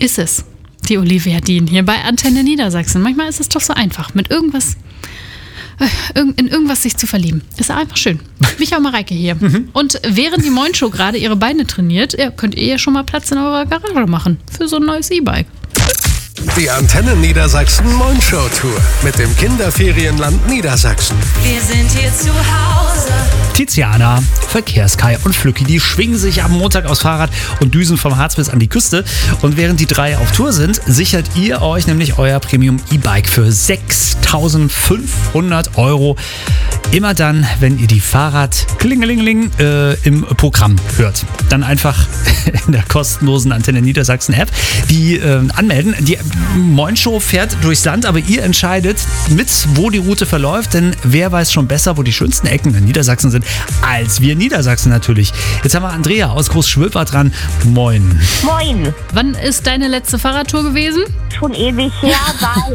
ist es. Die Olivia Dien hier bei Antenne Niedersachsen. Manchmal ist es doch so einfach, mit irgendwas in irgendwas sich zu verlieben. Ist einfach schön. Micha und Mareike hier. Und während die Moin Show gerade ihre Beine trainiert, könnt ihr ja schon mal Platz in eurer Garage machen für so ein neues E-Bike. Die Antenne Niedersachsen Moin Show Tour mit dem Kinderferienland Niedersachsen. Wir sind hier zu Hause. Tiziana, Verkehrskai und Flücki, die schwingen sich am Montag aufs Fahrrad und düsen vom Harz bis an die Küste. Und während die drei auf Tour sind, sichert ihr euch nämlich euer Premium E-Bike für 6.500 €. Immer dann, wenn ihr die Fahrrad-Klingelingeling im Programm hört. Dann einfach in der kostenlosen Antenne Niedersachsen App die anmelden. Die Moin Show fährt durchs Land, aber ihr entscheidet mit, wo die Route verläuft. Denn wer weiß schon besser, wo die schönsten Ecken in Niedersachsen sind, als wir Niedersachsen natürlich. Jetzt haben wir Andrea aus Großschwöper dran. Moin. Moin. Wann ist deine letzte Fahrradtour gewesen? Schon ewig her, weil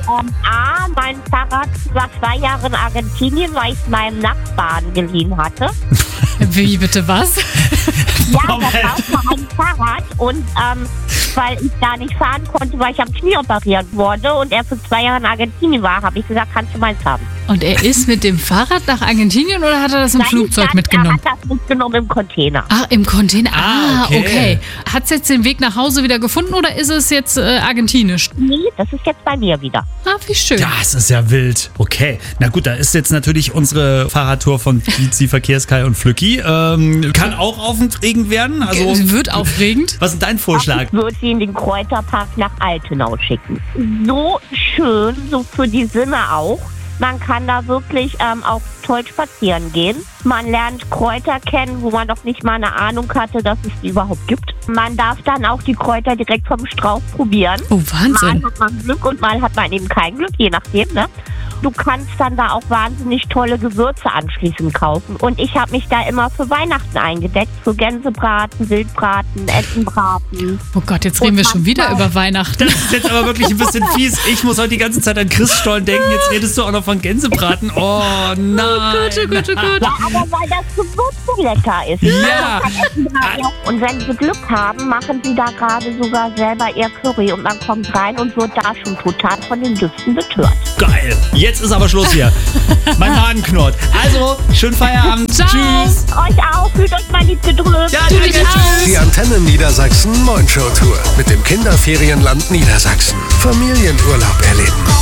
mein Fahrrad war 2 Jahre in Argentinien, weil ich es meinem Nachbarn geliehen hatte. Wie bitte was? Ja, das war mein Fahrrad und weil ich da nicht fahren konnte, weil ich am Knie operiert wurde und er für 2 Jahre in Argentinien war, habe ich gesagt, kannst du meins haben. Und er ist mit dem Fahrrad nach Argentinien oder hat er das im Flugzeug mitgenommen? Er hat das mitgenommen im Container. Ach, im Container. Okay. Okay. Hat es jetzt den Weg nach Hause wieder gefunden oder ist es jetzt argentinisch? Nee, das ist jetzt bei mir wieder. Ah, wie schön. Das ist ja wild. Okay. Na gut, da ist jetzt natürlich unsere Fahrradtour von Tizi, Verkehrskai und Flücki. Kann auch aufregend werden. Also Wird aufregend. Was ist dein Vorschlag? Ich würde sie in den Kräuterpark nach Altenau schicken. So schön, so für die Sinne auch. Man kann da wirklich auch toll spazieren gehen. Man lernt Kräuter kennen, wo man noch nicht mal eine Ahnung hatte, dass es die überhaupt gibt. Man darf dann auch die Kräuter direkt vom Strauch probieren. Oh, Wahnsinn. Mal hat man Glück und mal hat man eben kein Glück, je nachdem, ne? Du kannst dann da auch wahnsinnig tolle Gewürze anschließend kaufen. Und ich habe mich da immer für Weihnachten eingedeckt. Für Gänsebraten, Wildbraten, Entenbraten. Oh Gott, jetzt reden wir schon wieder über Weihnachten. Das ist jetzt aber wirklich ein bisschen fies. Ich muss heute die ganze Zeit an Christstollen denken. Jetzt redest du auch noch von Gänsebraten. Oh nein. Oh Gott. Ja, aber weil das Gewürz so lecker ist. Ja. Und wenn sie Glück haben, machen sie da gerade sogar selber ihr Curry. Und man kommt rein und wird da schon total von den Düften betört. Geil. Jetzt ist aber Schluss hier. Mein Magen knurrt. Also, schönen Feierabend. Ciao. Tschüss. Euch auch, fühlt euch mal lieb gedrückt. Ja, Du danke. dich auch. Tschüss. Die Antenne Niedersachsen Moin Show Tour mit dem Kinderferienland Niedersachsen. Familienurlaub erleben.